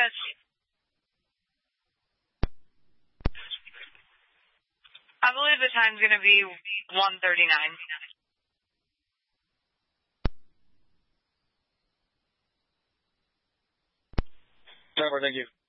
guys. I believe the time's going to be 1:39. Trevor, thank you.